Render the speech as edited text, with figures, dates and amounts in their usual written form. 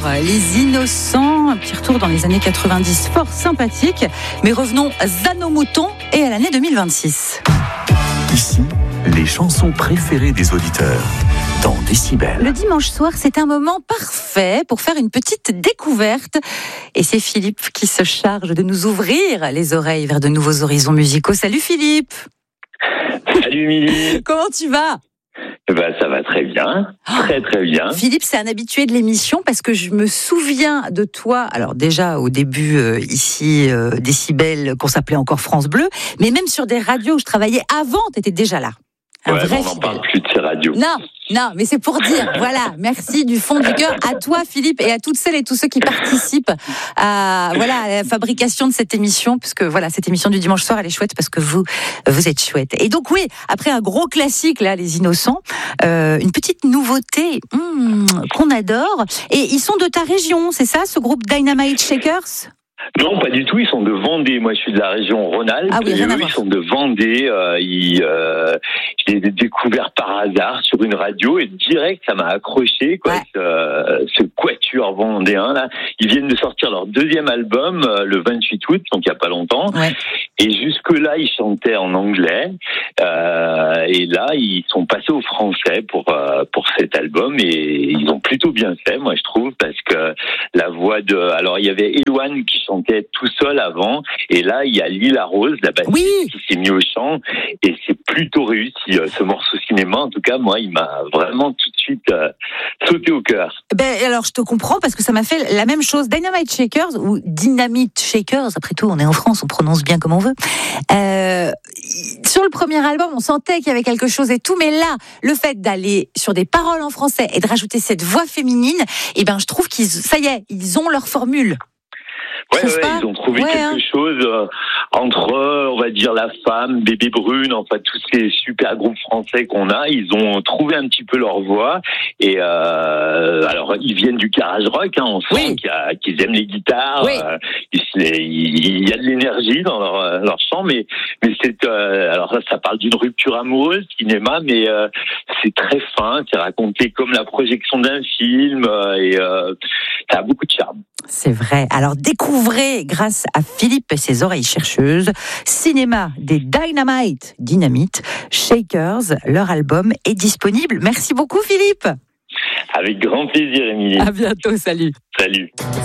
Les Innocents, un petit retour dans les années 90, fort sympathique. Mais revenons à nos moutons et à l'année 2026. Ici, les chansons préférées des auditeurs dans Décibel. Le dimanche soir, c'est un moment parfait pour faire une petite découverte. Et c'est Philippe qui se charge de nous ouvrir les oreilles vers de nouveaux horizons musicaux. Salut Philippe. Salut Émilie. Comment tu vas ? Ça va très bien, très bien. Philippe, c'est un habitué de l'émission parce que je me souviens de toi, alors déjà au début ici, Décibel, qu'on s'appelait encore France Bleu, mais même sur des radios où je travaillais avant, tu étais déjà là. On n'en parle plus de ces radios. Non, mais c'est pour dire, voilà, merci du fond du cœur à toi Philippe et à toutes celles et tous ceux qui participent à la fabrication de cette émission, puisque voilà, cette émission du dimanche soir, elle est chouette parce que vous êtes chouette. Et donc oui, après un gros classique là, Les Innocents, une petite nouveauté qu'on adore, et ils sont de ta région, c'est ça, ce groupe Dynamite Shakers ? Non, pas du tout. Ils sont de Vendée. Moi, je suis de la région Rhône-Alpes. Ah oui, et eux, ils sont de Vendée. Je les ai découverts par hasard sur une radio et direct, ça m'a accroché, quoi. Ouais. Ce quatuor vendéen, là. Ils viennent de sortir leur deuxième album, le 28 août, donc il n'y a pas longtemps. Ouais. Et jusque-là, ils chantaient en anglais. Et là, ils sont passés au français pour cet album et ils ont plutôt bien fait, moi, je trouve, parce que la voix alors, il y avait Elouane qui chantait tout seul avant, et là il y a Lila Rose, la bassiste, qui s'est mis au chant, et c'est plutôt réussi ce morceau cinéma. En tout cas, moi, il m'a vraiment tout de suite sauté au cœur. Alors je te comprends parce que ça m'a fait la même chose. Dynamite Shakers ou Dynamite Shakers, après tout, on est en France, on prononce bien comme on veut. Sur le premier album, on sentait qu'il y avait quelque chose et tout, mais là, le fait d'aller sur des paroles en français et de rajouter cette voix féminine, je trouve ils ont leur formule. Ils ont trouvé quelque chose entre, on va dire, La Femme, Bébé Brune, enfin tous ces super groupes français qu'on a. Ils ont trouvé un petit peu leur voix. Et alors, ils viennent du garage rock, on sent qu'ils aiment les guitares. Il y a de l'énergie dans leur chant, mais c'est alors ça parle d'une rupture amoureuse, cinéma, mais c'est très fin, c'est raconté comme la projection d'un film, et ça a beaucoup de charme. C'est vrai. Alors découvrez, grâce à Philippe et ses oreilles chercheuses, cinéma des Dynamite Shakers. Leur album est disponible. Merci beaucoup Philippe. Avec grand plaisir, Émilie. À bientôt, salut. Salut.